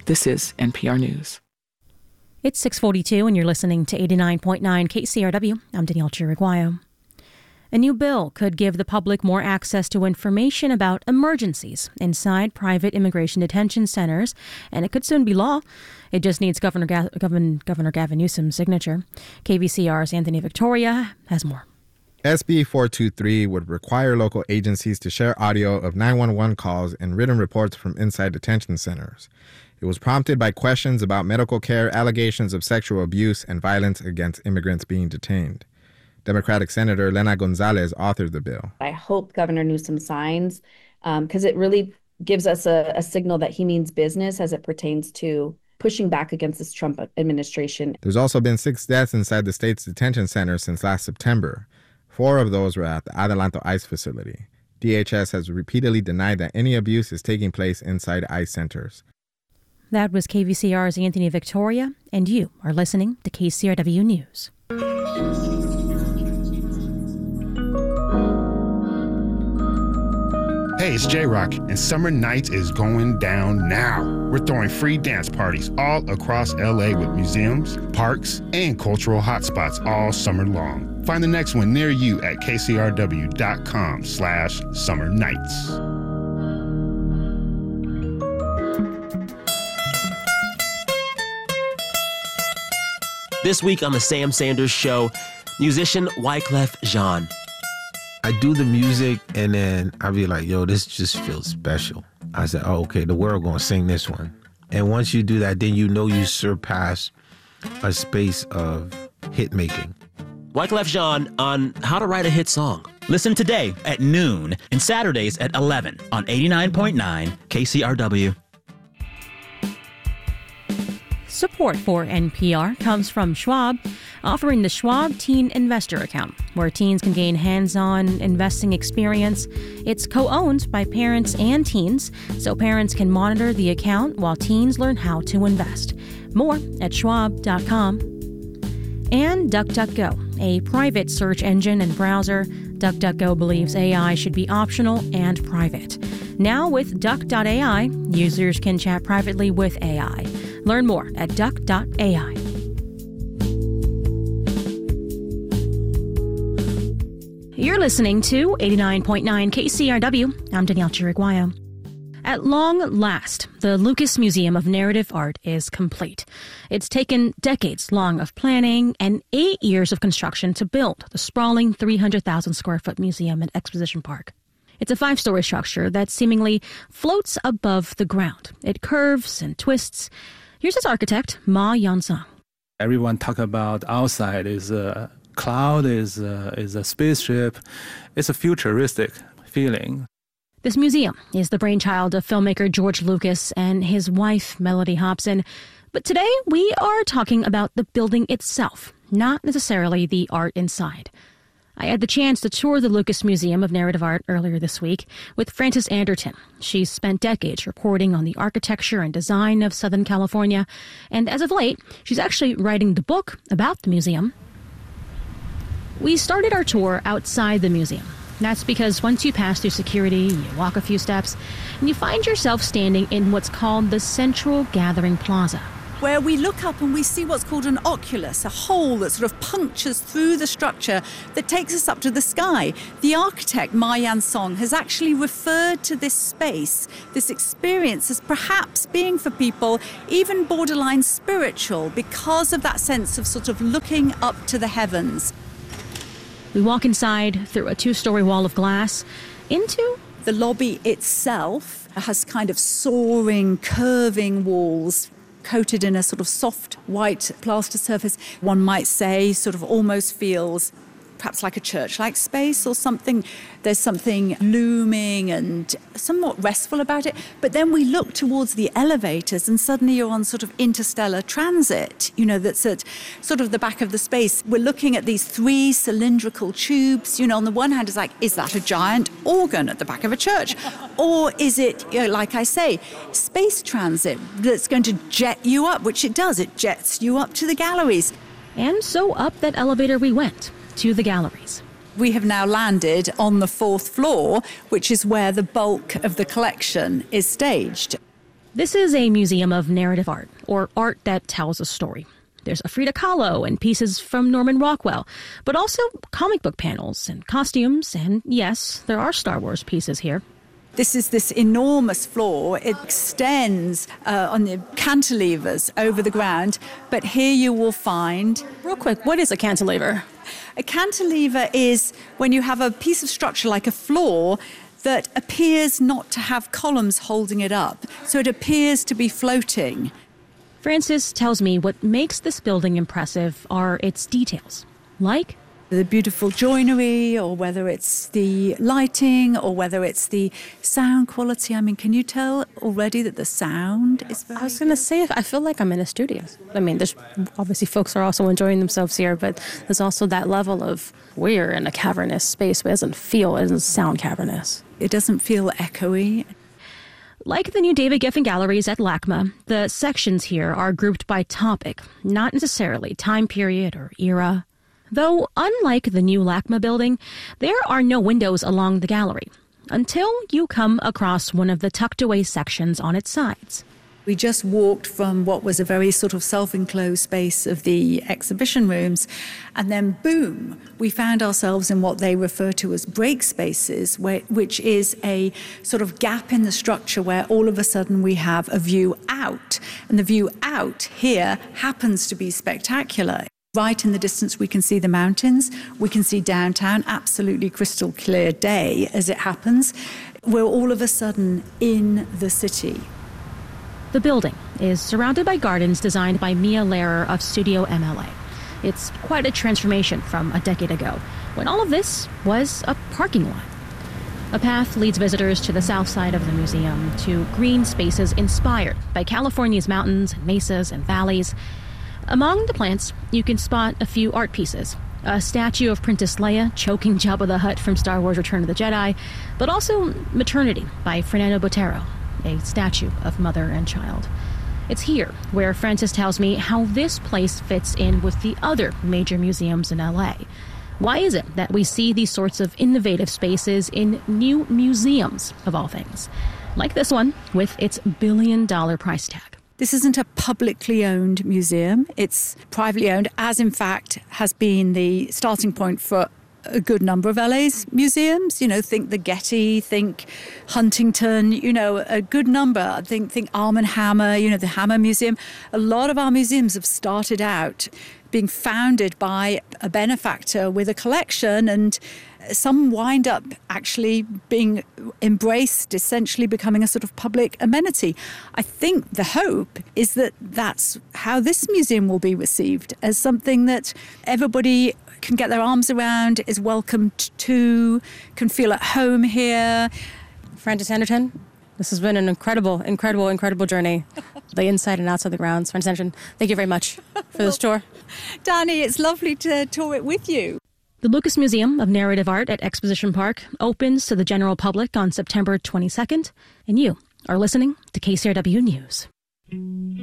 This is NPR News. It's 6:42 and you're listening to 89.9 KCRW. I'm Danielle Chiriguayo. A new bill could give the public more access to information about emergencies inside private immigration detention centers, and it could soon be law. It just needs Governor Gavin Newsom's signature. KVCR's Anthony Victoria has more. SB 423 would require local agencies to share audio of 911 calls and written reports from inside detention centers. It was prompted by questions about medical care, allegations of sexual abuse, and violence against immigrants being detained. Democratic Senator Lena Gonzalez authored the bill. I hope Governor Newsom signs because it really gives us a signal that he means business as it pertains to pushing back against this Trump administration. There's also been 6 deaths inside the state's detention center since last September. 4 of those were at the Adelanto ICE facility. DHS has repeatedly denied that any abuse is taking place inside ICE centers. That was KVCR's Anthony Victoria, and you are listening to KCRW News. Hey, it's J-Rock, and Summer Nights is going down now. We're throwing free dance parties all across LA with museums, parks, and cultural hotspots all summer long. Find the next one near you at kcrw.com/Summer Nights. This week on The Sam Sanders Show, musician Wyclef Jean. I do the music and then I be like, yo, this just feels special. I said, oh, okay, the world gonna sing this one. And once you do that, then you know you surpass a space of hit making. Wyclef Jean on how to write a hit song. Listen today at noon and Saturdays at 11 on 89.9 KCRW. Support for NPR comes from Schwab, offering the Schwab Teen Investor Account, where teens can gain hands-on investing experience. It's co-owned by parents and teens, so parents can monitor the account while teens learn how to invest. More at schwab.com. And DuckDuckGo, a private search engine and browser. DuckDuckGo believes AI should be optional and private. Now with Duck.ai, users can chat privately with AI. Learn more at duck.ai. You're listening to 89.9 KCRW. I'm Danielle Chiriguayo. At long last, the Lucas Museum of Narrative Art is complete. It's taken decades long of planning and 8 years of construction to build the sprawling 300,000 square foot museum and exposition park. It's a 5-story structure that seemingly floats above the ground. It curves and twists. Here's its architect, Ma Yan-sung. Everyone talk about outside is a cloud, is a spaceship. It's a futuristic feeling. This museum is the brainchild of filmmaker George Lucas and his wife, Melody Hobson. But today, we are talking about the building itself, not necessarily the art inside. I had the chance to tour the Lucas Museum of Narrative Art earlier this week with Frances Anderton. She's spent decades reporting on the architecture and design of Southern California, and as of late, she's actually writing the book about the museum. We started our tour outside the museum. That's because once you pass through security, you walk a few steps, and you find yourself standing in what's called the Central Gathering Plaza, where we look up and we see what's called an oculus, a hole that sort of punctures through the structure that takes us up to the sky. The architect, Ma Yan-sung, has actually referred to this space, this experience, as perhaps being for people even borderline spiritual because of that sense of sort of looking up to the heavens. We walk inside through a 2-story wall of glass into the lobby itself. Has kind of soaring, curving walls coated in a sort of soft white plaster surface. One might say sort of almost feels perhaps like a church-like space or something. There's something looming and somewhat restful about it. But then we look towards the elevators and suddenly you're on sort of interstellar transit, that's at sort of the back of the space. We're looking at these 3 cylindrical tubes. On the one hand, it's like, is that a giant organ at the back of a church? Or is it, like I say, space transit that's going to jet you up, which it does. It jets you up to the galleries. And so up that elevator we went, to the galleries. We have now landed on the 4th floor, which is where the bulk of the collection is staged. This is a museum of narrative art, or art that tells a story. There's a Frida Kahlo and pieces from Norman Rockwell, but also comic book panels and costumes, and yes, there are Star Wars pieces here. This is this enormous floor. It extends on the cantilevers over the ground, but here you will find... Real quick, what is a cantilever? A cantilever is when you have a piece of structure like a floor that appears not to have columns holding it up, so it appears to be floating. Frances tells me what makes this building impressive are its details, like the beautiful joinery, or whether it's the lighting, or whether it's the sound quality. I mean, can you tell already that the sound is very... I was going to say, I feel like I'm in a studio. I mean, there's obviously folks are also enjoying themselves here, but there's also that level of we're in a cavernous space, but it doesn't sound cavernous. It doesn't feel echoey. Like the new David Geffen galleries at LACMA, the sections here are grouped by topic, not necessarily time period or era. Though, unlike the new LACMA building, there are no windows along the gallery until you come across one of the tucked-away sections on its sides. We just walked from what was a very sort of self-enclosed space of the exhibition rooms, and then boom, we found ourselves in what they refer to as break spaces, which is a sort of gap in the structure where all of a sudden we have a view out. And the view out here happens to be spectacular. Right in the distance, we can see the mountains. We can see downtown, absolutely crystal clear day as it happens. We're all of a sudden in the city. The building is surrounded by gardens designed by Mia Lehrer of Studio MLA. It's quite a transformation from a decade ago, when all of this was a parking lot. A path leads visitors to the south side of the museum, to green spaces inspired by California's mountains and mesas and valleys. Among the plants, you can spot a few art pieces. A statue of Princess Leia choking Jabba the Hutt from Star Wars Return of the Jedi, but also Maternity by Fernando Botero, a statue of mother and child. It's here where Frances tells me how this place fits in with the other major museums in LA. Why is it that we see these sorts of innovative spaces in new museums, of all things? Like this one, with its billion-dollar price tag. This isn't a publicly owned museum. It's privately owned, as in fact has been the starting point for a good number of LA's museums. You know, think the Getty, think Huntington, you know, a good number. Think Arm & Hammer, you know, the Hammer Museum. A lot of our museums have started out being founded by a benefactor with a collection, and some wind up actually being embraced, essentially becoming a sort of public amenity. I think the hope is that that's how this museum will be received, as something that everybody can get their arms around, is welcomed to, can feel at home here. Frances Anderton, this has been an incredible journey. The inside and outside the grounds. Frances Anderton, thank you very much for this tour. Danny, it's lovely to tour it with you. The Lucas Museum of Narrative Art at Exposition Park opens to the general public on September 22nd, and you are listening to KCRW News.